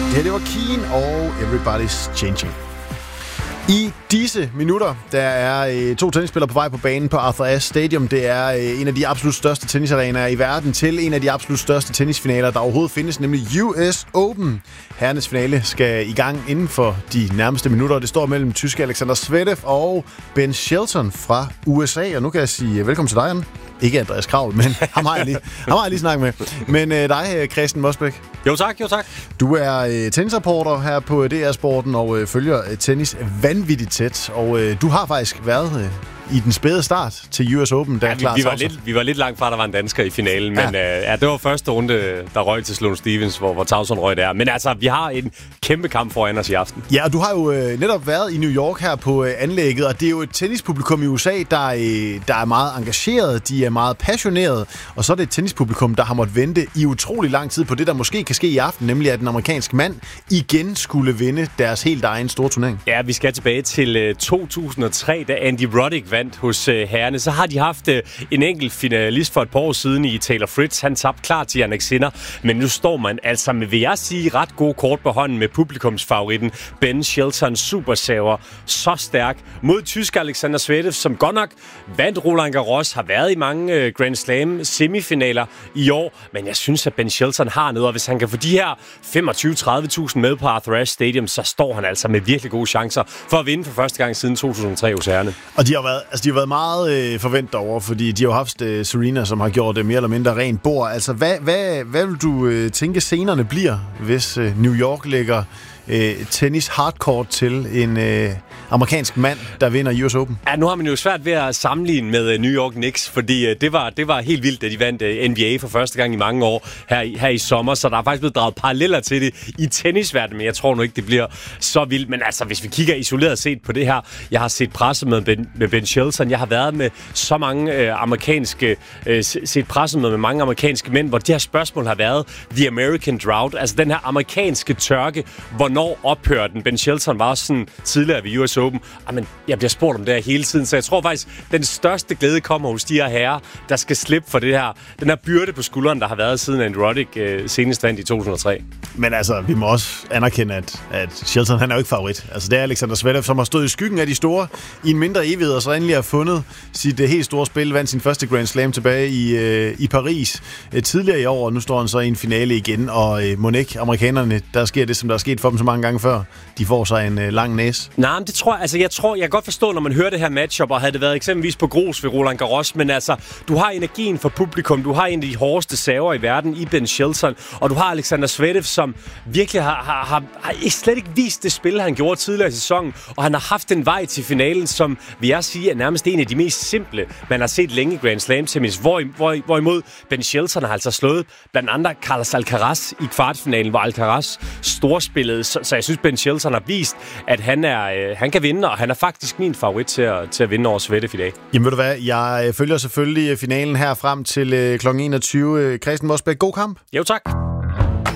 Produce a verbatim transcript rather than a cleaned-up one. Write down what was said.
Det her, det var Keen og Everybody's Changing. I disse minutter, der er øh, to tennisspillere på vej på banen på Arthur Ashe Stadium. Det er øh, en af de absolut største tennisarenaer i verden til en af de absolut største tennisfinaler, der overhovedet findes, nemlig U S Open. Herrenes finale skal i gang inden for de nærmeste minutter. Det står mellem tyske Alexander Zverev og Ben Shelton fra U S A. Og nu kan jeg sige velkommen til dig, Jan. Ikke Andreas Kravl, men ham har jeg lige, ham har jeg lige snakket med. Men øh, dig, Christian Mosbæk. Jo tak, jo tak. Du er øh, tennisreporter her på D R Sporten og øh, følger øh, tennis vanvittigt tæt. Og øh, du har faktisk været øh, i den spæde start til U S Open. Der ja, vi, vi, var lidt, vi var lidt langt fra, at der var en dansker i finalen. Men ja. Øh, ja, det var første runde, der røg til Sloane Stephens, hvor, hvor Tauson røg der. Men altså, vi har en kæmpe kamp foran os i aften. Ja, og du har jo øh, netop været i New York her på øh, anlægget. Og det er jo et tennispublikum i U S A, der, øh, der er meget engageret. De er meget passionerede. Og så er det et tennispublikum, der har måttet vente i utrolig lang tid på det, der måske kan ske i aften. Nemlig at en amerikansk mand igen skulle vinde deres helt egen store turnering. Ja, vi skal tilbage til øh, to tusind og tre, da Andy Roddick vandt hos øh, herrene. Så har de haft øh, en enkelt finalist for et par år siden i Taylor Fritz. Han tabte klar til Jannik Sinner. Men nu står man altså med, vil jeg sige, ret gode kort på hånden med publikumsfavoritten Ben Shelton, supersaver, så stærk mod tysk Alexander Zverev, som godt nok vandt Roland Garros, har været i mange øh, Grand Slam semifinaler i år. Men jeg synes, at Ben Shelton har noget, og hvis han kan få de her femogtyve til tredive tusind med på Arthur Ashe Stadium, så står han altså med virkelig gode chancer for at vinde for første gang siden to tusind og tre hos herrene. Og de har været, altså de har været meget øh, forventet over, fordi de har jo haft øh, Serena, som har gjort det mere eller mindre rent bord. Altså, hvad, hvad, hvad vil du øh, tænke scenerne bliver, hvis øh, New York lægger øh, tennis hardcore til en øh, amerikansk mand, der vinder U S Open? Ja, nu har man jo svært ved at sammenligne med uh, New York Knicks, fordi uh, det, var, det var helt vildt, da de vandt uh, N B A for første gang i mange år her i, her i sommer, så der er faktisk blevet draget paralleller til det i tennisverdenen, men jeg tror nu ikke, det bliver så vildt. Men altså, hvis vi kigger isoleret set på det her, jeg har set pressemøde med Ben, med Ben Shelton, jeg har været med så mange uh, amerikanske, uh, set pressemøde med mange amerikanske mænd, hvor det her spørgsmål har været The American Drought, altså den her amerikanske tørke, hvornår ophører den? Ben Shelton var også sådan tidligere ved U S Open. Jamen, jeg bliver spurgt om det her hele tiden, så jeg tror faktisk, den største glæde kommer hos de her herrer, der skal slippe for det her, den her byrde på skulderen, der har været siden Andy Roddick øh, senest vandt i to tusind og tre. Men altså, vi må også anerkende, at, at Shelton, han er jo ikke favorit. Altså, det er Alexander Zverev, som har stået i skyggen af de store i en mindre evighed, og så endelig har fundet sit uh, helt store spil, vandt sin første Grand Slam tilbage i, uh, i Paris uh, tidligere i år, og nu står han så i en finale igen, og uh, mon ikke amerikanerne, der sker det, som der er sket for dem så mange gange før, de får sig en uh, lang næse. Nej, men det tror jeg, altså jeg tror, jeg kan godt forstå, når man hører det her matchup, og havde det været eksempelvis på grus ved Roland Garros, men altså, du har energien for publikum, du har en af de hårdeste saver i verden i Ben Shelton, og du har Alexander Zverev, som virkelig har, har, har, har slet ikke vist det spil, han gjorde tidligere i sæsonen, og han har haft en vej til finalen, som vil jeg sige, er nærmest en af de mest simple, man har set længe i Grand Slam tennis, hvor, hvor, hvorimod Ben Shelton har altså slået blandt andre Carlos Alcaraz i kvartfinalen, hvor Alcaraz storspillede, så, så jeg synes, Ben Shelton har vist, at han, er, øh, han kan vinde, og han er faktisk min favorit til at, til at vinde over Zverev i dag. Jamen ved du hvad, jeg følger selvfølgelig finalen her frem til øh, klokken enogtyve. Christian Mosbæk, god kamp. Jo tak.